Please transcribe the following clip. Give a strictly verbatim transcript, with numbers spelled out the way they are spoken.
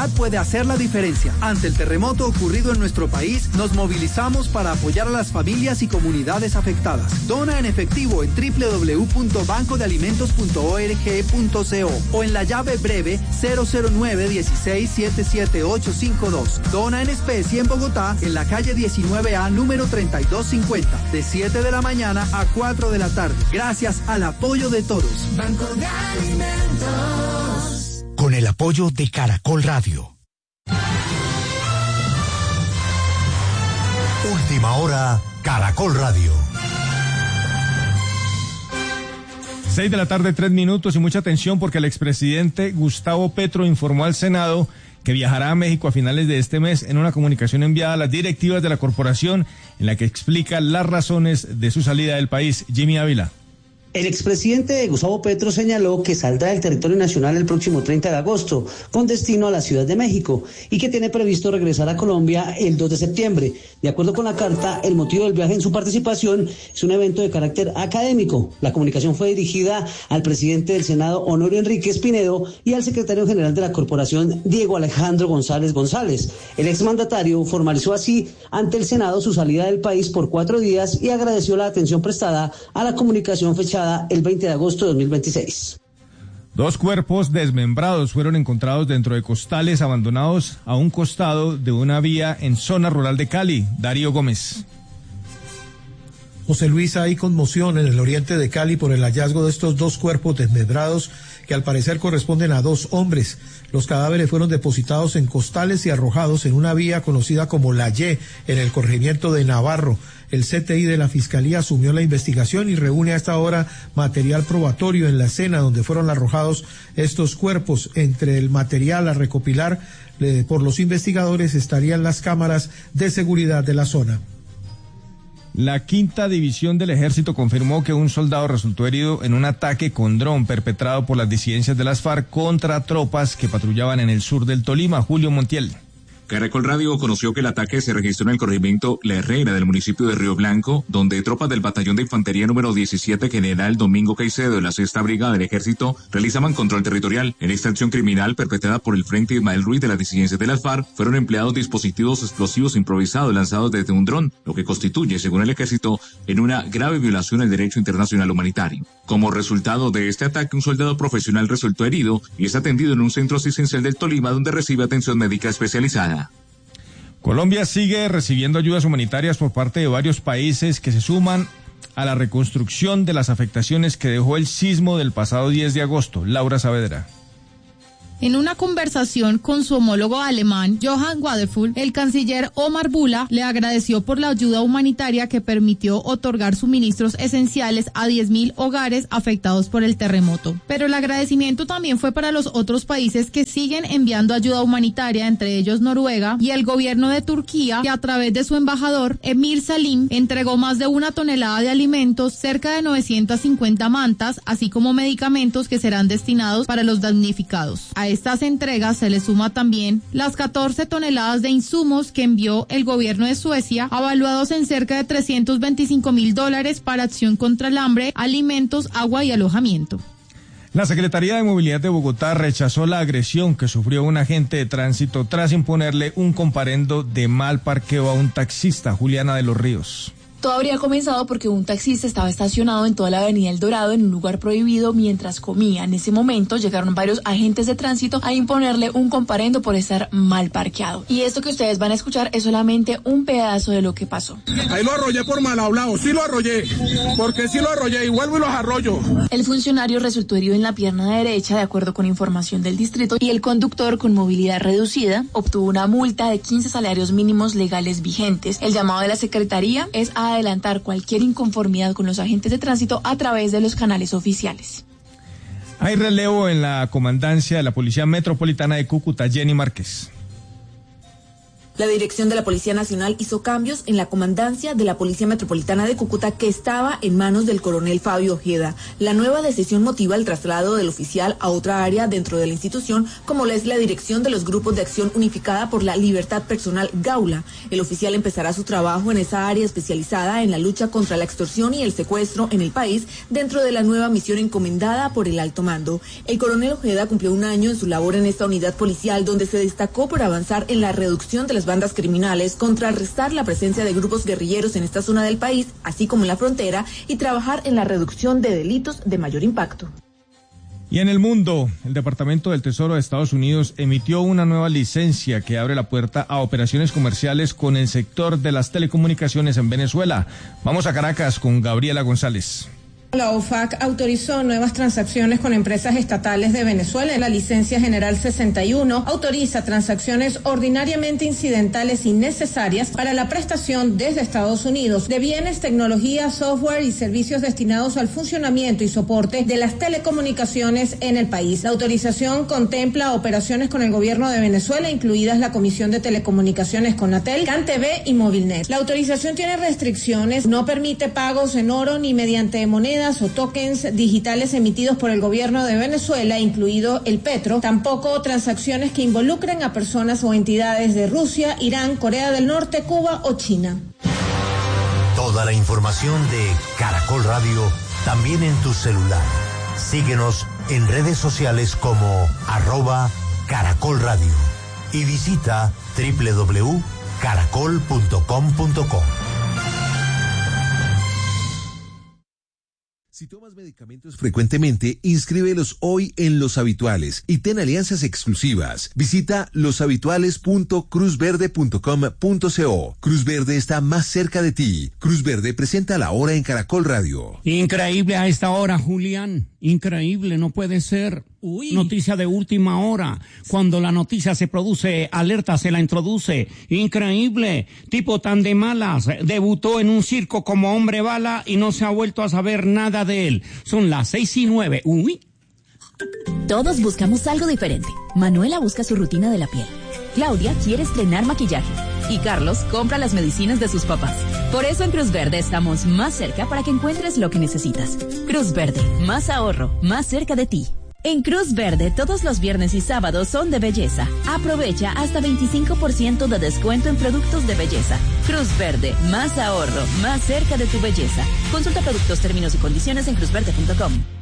solidaridad puede hacer la diferencia. Ante el terremoto ocurrido en nuestro país, nos movilizamos para apoyar a las familias y comunidades afectadas. Dona en efectivo en doble u doble u doble u punto banco de alimentos punto org punto co o en la llave breve cero cero nueve dieciséis siete siete ocho cinco dos. Dona en especie en Bogotá, en la calle diecinueve A, número treinta y dos cincuenta, de siete de la mañana a cuatro de la tarde. Gracias al apoyo de todos. Banco de Alimentos. Con el apoyo de Caracol Radio. Última hora, Caracol Radio. Seis de la tarde, tres minutos, y mucha atención porque el expresidente Gustavo Petro informó al Senado que viajará a México a finales de este mes en una comunicación enviada a las directivas de la corporación en la que explica las razones de su salida del país. Jimmy Ávila. El expresidente Gustavo Petro señaló que saldrá del territorio nacional el próximo treinta de agosto con destino a la Ciudad de México y que tiene previsto regresar a Colombia el dos de septiembre. De acuerdo con la carta, el motivo del viaje en su participación es un evento de carácter académico. La comunicación fue dirigida al presidente del Senado, Honorio Enríquez Pinedo, y al secretario general de la corporación, Diego Alejandro González González. El exmandatario formalizó así ante el Senado su salida del país por cuatro días y agradeció la atención prestada a la comunicación fechada el veinte de agosto de dos mil veintiséis. Dos cuerpos desmembrados fueron encontrados dentro de costales abandonados a un costado de una vía en zona rural de Cali. Darío Gómez. José Luis, hay conmoción en el oriente de Cali por el hallazgo de estos dos cuerpos desmembrados que al parecer corresponden a dos hombres. Los cadáveres fueron depositados en costales y arrojados en una vía conocida como La Y, en el corregimiento de Navarro. El C T I de la Fiscalía asumió la investigación y reúne a esta hora material probatorio en la escena donde fueron arrojados estos cuerpos. Entre el material a recopilar eh, por los investigadores estarían las cámaras de seguridad de la zona. La quinta división del ejército confirmó que un soldado resultó herido en un ataque con dron perpetrado por las disidencias de las FARC contra tropas que patrullaban en el sur del Tolima. Julio Montiel. Caracol Radio conoció que el ataque se registró en el corregimiento La Herrera del municipio de Río Blanco, donde tropas del batallón de infantería número diecisiete General Domingo Caicedo de la sexta Brigada del Ejército realizaban control territorial. En esta acción criminal perpetrada por el Frente Ismael Ruiz de las disidencias de las FARC, fueron empleados dispositivos explosivos improvisados lanzados desde un dron, lo que constituye, según el Ejército, en una grave violación al derecho internacional humanitario. Como resultado de este ataque, un soldado profesional resultó herido y es atendido en un centro asistencial del Tolima donde recibe atención médica especializada. Colombia sigue recibiendo ayudas humanitarias por parte de varios países que se suman a la reconstrucción de las afectaciones que dejó el sismo del pasado diez de agosto. Laura Saavedra. En una conversación con su homólogo alemán, Johann Wadefull, el canciller Omar Bula le agradeció por la ayuda humanitaria que permitió otorgar suministros esenciales a diez mil hogares afectados por el terremoto. Pero el agradecimiento también fue para los otros países que siguen enviando ayuda humanitaria, entre ellos Noruega y el gobierno de Turquía, que a través de su embajador, Emir Salim, entregó más de una tonelada de alimentos, cerca de novecientas cincuenta mantas, así como medicamentos que serán destinados para los damnificados. A estas entregas se le suma también las catorce toneladas de insumos que envió el gobierno de Suecia, avaluados en cerca de trescientos veinticinco mil dólares para acción contra el hambre, alimentos, agua y alojamiento. La Secretaría de Movilidad de Bogotá rechazó la agresión que sufrió un agente de tránsito tras imponerle un comparendo de mal parqueo a un taxista. Juliana de los Ríos. Todo habría comenzado porque un taxista estaba estacionado en toda la avenida El Dorado en un lugar prohibido mientras comía. En ese momento llegaron varios agentes de tránsito a imponerle un comparendo por estar mal parqueado. Y esto que ustedes van a escuchar es solamente un pedazo de lo que pasó. Ahí lo arrollé por mal hablado, sí lo arrollé, porque sí lo arrollé y vuelvo y los arrollo. El funcionario resultó herido en la pierna derecha, de acuerdo con información del distrito, y el conductor, con movilidad reducida, obtuvo una multa de quince salarios mínimos legales vigentes. El llamado de la Secretaría es a adelantar cualquier inconformidad con los agentes de tránsito a través de los canales oficiales. Hay relevo en la comandancia de la Policía Metropolitana de Cúcuta. Jenny Márquez. La dirección de la Policía Nacional hizo cambios en la comandancia de la Policía Metropolitana de Cúcuta, que estaba en manos del coronel Fabio Ojeda. La nueva decisión motiva el traslado del oficial a otra área dentro de la institución, como lo es la dirección de los grupos de acción unificada por la libertad personal Gaula. El oficial empezará su trabajo en esa área especializada en la lucha contra la extorsión y el secuestro en el país, dentro de la nueva misión encomendada por el alto mando. El coronel Ojeda cumplió un año en su labor en esta unidad policial, donde se destacó por avanzar en la reducción de las bandas criminales, contrarrestar la presencia de grupos guerrilleros en esta zona del país, así como en la frontera, y trabajar en la reducción de delitos de mayor impacto. Y en el mundo, el Departamento del Tesoro de Estados Unidos emitió una nueva licencia que abre la puerta a operaciones comerciales con el sector de las telecomunicaciones en Venezuela. Vamos a Caracas con Gabriela González. La O F A C autorizó nuevas transacciones con empresas estatales de Venezuela. La licencia general sesenta y uno autoriza transacciones ordinariamente incidentales y necesarias para la prestación desde Estados Unidos de bienes, tecnología, software y servicios destinados al funcionamiento y soporte de las telecomunicaciones en el país. La autorización contempla operaciones con el gobierno de Venezuela, incluidas la Comisión de Telecomunicaciones Conatel, CanTV y Movilnet. La autorización tiene restricciones, no permite pagos en oro ni mediante monedas o tokens digitales emitidos por el gobierno de Venezuela, incluido el petro, tampoco transacciones que involucren a personas o entidades de Rusia, Irán, Corea del Norte, Cuba o China. Toda la información de Caracol Radio también en tu celular. Síguenos en redes sociales como arroba Caracol Radio y visita doble u doble u doble u punto caracol punto com punto co. Si tomas medicamentos frecuentemente, inscríbelos hoy en Los Habituales y ten alianzas exclusivas. Visita los habituales punto cruz verde punto com punto co. Cruz Verde está más cerca de ti. Cruz Verde presenta La Hora en Caracol Radio. Increíble a esta hora, Julián. Increíble, no puede ser. Uy. Noticia de última hora. Cuando la noticia se produce, alerta se la introduce. Increíble. Tipo tan de malas. Debutó en un circo como hombre bala y no se ha vuelto a saber nada de él. Son las seis y nueve. Uy. Todos buscamos algo diferente. Manuela busca su rutina de la piel. Claudia quiere estrenar maquillaje. Y Carlos compra las medicinas de sus papás. Por eso en Cruz Verde estamos más cerca para que encuentres lo que necesitas. Cruz Verde, más ahorro, más cerca de ti. En Cruz Verde, todos los viernes y sábados son de belleza. Aprovecha hasta veinticinco por ciento de descuento en productos de belleza. Cruz Verde, más ahorro, más cerca de tu belleza. Consulta productos, términos y condiciones en cruz verde punto com.